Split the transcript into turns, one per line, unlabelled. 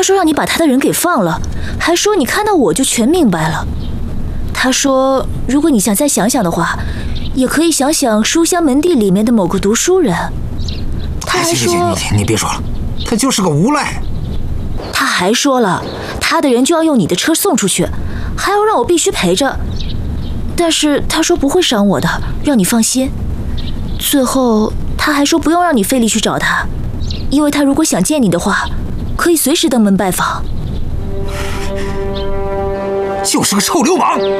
他说让你把他的人给放了，还说你看到我就全明白了。他说如果你想再想想的话，也可以想想书香门第里面的某个读书人。他还说，
行，你别说了，他就是个无赖。
他还说了，他的人就要用你的车送出去，还要让我必须陪着。但是他说不会伤我的，让你放心。最后他还说不用让你费力去找他，因为他如果想见你的话，可以随时登门拜访。
就是个臭流氓。